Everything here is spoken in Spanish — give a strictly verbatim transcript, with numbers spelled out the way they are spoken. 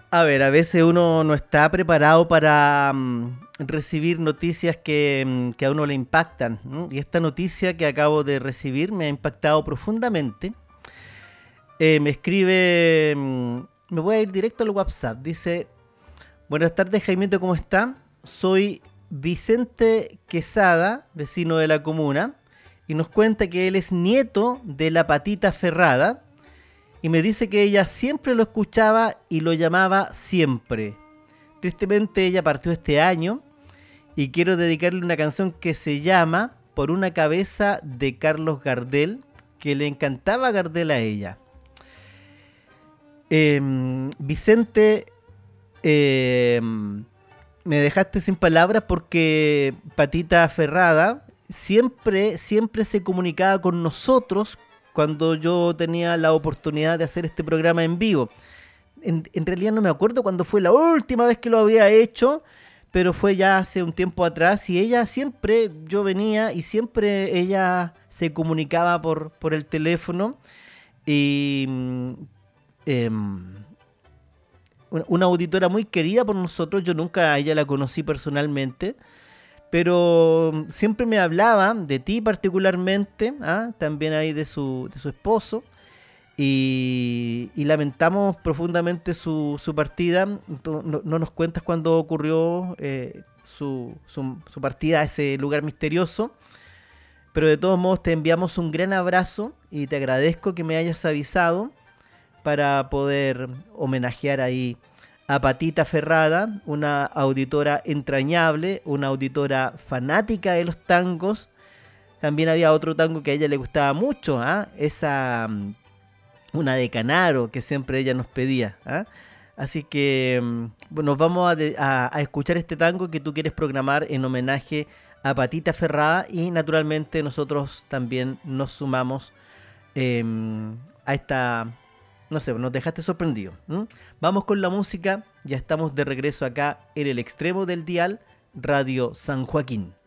A ver, a veces uno no está preparado para mm, recibir noticias que, mm, que a uno le impactan, ¿no? Y esta noticia que acabo de recibir me ha impactado profundamente. Eh, me escribe, mm, me voy a ir directo al WhatsApp. Dice, buenas tardes Jaimito, ¿cómo está? Soy Vicente Quesada, vecino de la comuna, y nos cuenta que él es nieto de la Patita Ferrada y me dice que ella siempre lo escuchaba y lo llamaba siempre. Tristemente ella partió este año y quiero dedicarle una canción que se llama Por una cabeza de Carlos Gardel, que le encantaba Gardel a ella. Eh, Vicente, eh, me dejaste sin palabras porque Patita Ferrada siempre, siempre se comunicaba con nosotros cuando yo tenía la oportunidad de hacer este programa en vivo. En, en realidad no me acuerdo cuándo fue la última vez que lo había hecho, pero fue ya hace un tiempo atrás y ella siempre, yo venía y siempre ella se comunicaba por, por el teléfono y eh, una, una auditora muy querida por nosotros, yo nunca a ella la conocí personalmente, pero siempre me hablaba de ti particularmente, ¿ah? También ahí de su, de su esposo. Y, y lamentamos profundamente su, su partida. No, no- no nos cuentas cuándo ocurrió eh, su, su- su partida a ese lugar misterioso. Pero de todos modos te enviamos un gran abrazo y te agradezco que me hayas avisado para poder homenajear ahí a Patita Ferrada, una auditora entrañable, una auditora fanática de los tangos. También había otro tango que a ella le gustaba mucho, ¿ah? Esa, mm, una de Canaro que siempre ella nos pedía, ¿ah? Así que mm, bueno, nos vamos a, de- a- a escuchar este tango que tú quieres programar en homenaje a Patita Ferrada y naturalmente nosotros también nos sumamos em, a esta, no sé, nos dejaste sorprendido. ¿M? Vamos con la música, ya estamos de regreso acá en el extremo del dial, Radio San Joaquín.